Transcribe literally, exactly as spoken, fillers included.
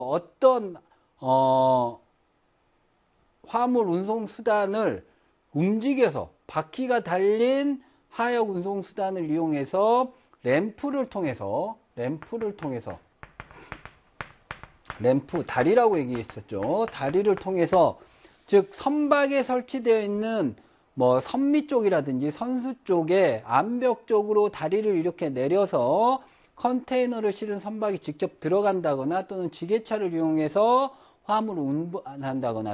어떤 어, 화물 운송 수단을 움직여서 바퀴가 달린 하역 운송 수단을 이용해서 램프를 통해서 램프를 통해서 램프 다리라고 얘기했었죠. 다리를 통해서 즉 선박에 설치되어 있는 뭐 선미 쪽이라든지 선수 쪽에 암벽 쪽으로 다리를 이렇게 내려서 컨테이너를 실은 선박이 직접 들어간다거나 또는 지게차를 이용해서 화물을 운반한다거나